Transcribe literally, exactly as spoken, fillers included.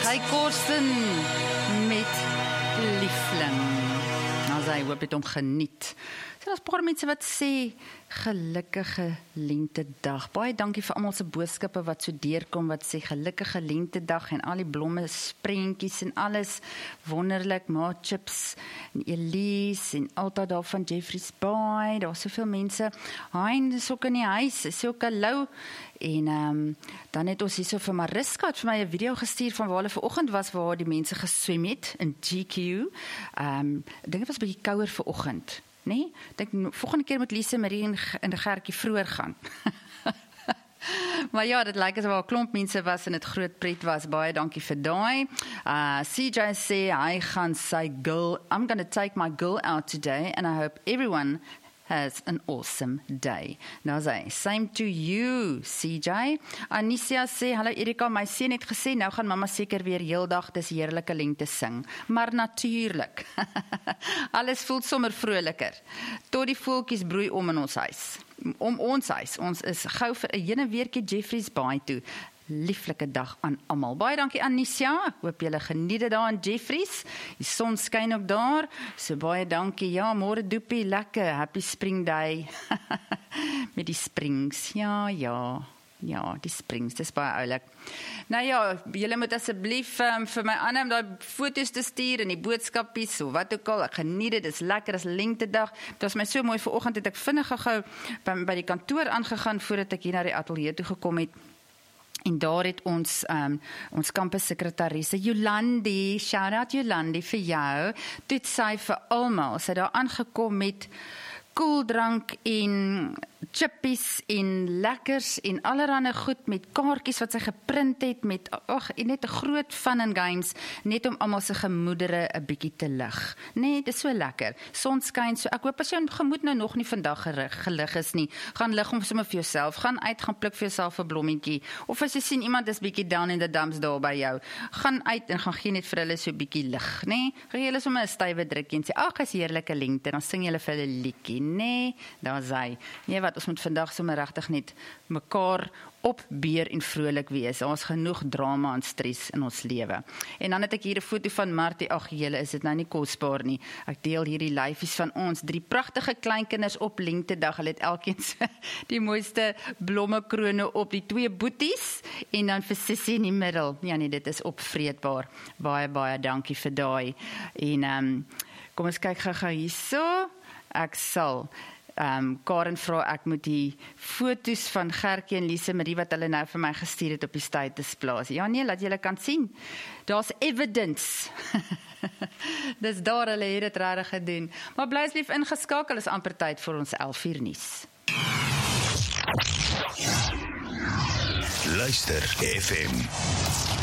Hy Korsten met liefling. Nou sy hoop het hom geniet. So daar's 'n paar mense wat sê gelukkige lentedag. Baie dankie vir almal se boodskappe wat so deurkom wat sê gelukkige lentedag en al die blomme, sprentjies en alles wonderlik. Ma Chips en Elise en Alta daar van Jeffreys Bay. Daar's soveel mense. Hein is ook in die huis. Is ook hallo. En um, dan het ons hierso vir Mariska het vir my 'n video gestuur van waar hulle vanoggend was waar die mense geswem het in G Q. Um, ek dink dit was 'n bietjie kouer vanoggend. Nee, ek dink volgende keer moet Lise Marie en, en die Gertjie vroeër gaan. Maar ja, dit lyk asof 'n klomp mense was en dit groot pret was. Baie dankie vir daai. Uh, C J sê hy gaan sy girl, I'm going to take my girl out today and I hope everyone has an awesome day. Nou sê, same to you, C J. Anisia sê, hallo Erika, my seun het gesê, nou gaan mamma seker weer heeldag dis heerlike lente sing. Maar natuurlik, alles voel sommer vroliker. Tot die voeltjies broei om in ons huis. Om ons huis. Ons is gou vir 'n heen en weertjie Jeffreys Bay toe. Lieflike dag aan almal. Baie dankie Anisia. Hoop julle geniet dit daar in Jeffreys. Die son skyn ook daar. So baie dankie. Ja, môre doepie, lekker. Happy Spring Day. Met die springs. Ja, ja. Ja, die springs, dis baie oulik. Nou ja, julle moet asseblief um, vir my aan om daai foto's te stuur en die boodskapies, of wat ook al, ek geniet dit, dis lekker, dis lentedag. Dit was my so mooi, vanoggend het ek vinnig gehou by, by die kantoor aangegaan, voordat ek hier na die ateljee toe gekom het. En daar het ons, um, ons campussekretaresse, Jolandi, shout out Jolandi vir jou, toe het sy vir almal, sy daar aangekom met koeldrank en chippies en lekkers en allerhande goed met kaartjies wat sy geprint het met, ag, net 'n groot fun and games, net om almal se gemoedere 'n bietjie te lig. Nee, dit is so lekker. Son skyn, so ek hoop as jou gemoed nou nog nie vandag gerig, gelig is nie, gaan lig hom sommer vir jouself, gaan uit, gaan pluk vir jouself 'n blommetjie, of as jy sien iemand is bietjie down in the dumps daar by jou, gaan uit en gaan gee net vir hulle so 'n bietjie lig, nee, gee hulle sommer 'n stywe drukkie en sê, ag, is heerlike lente, dan sing julle vir hulle liedjie, nee, daar is hy. Nee, wat ons moet vandag sommer regtig net mekaar opbeer en vrolik wees. Ons genoeg drama en stres in ons lewe. En dan het ek hier 'n foto van Martie. Ag julle, is dit nou nie kosbaar nie. Ek deel hierdie lyfies van ons drie pragtige kleinkinders op lentedag. Hulle het elkeen die mooiste blommekrone op, die twee boeties en dan vir Sissie in die middel. Ja nee, dit is opvreedbaar. Baie baie dankie vir daai. En um, kom ons kyk gou-gou hierso. Ek sal Um, Karen vra ek moet die foto's van Gertjie en Lise Marie wat hulle nou vir my gestuur het op die status plaas. Ja nee, laat julle kan sien. Daar's evidence. Dis daar, hulle het dit regtig gedoen. Maar bly asseblief ingeskakel, is amper tyd vir ons elf uur nuus. Luister F M.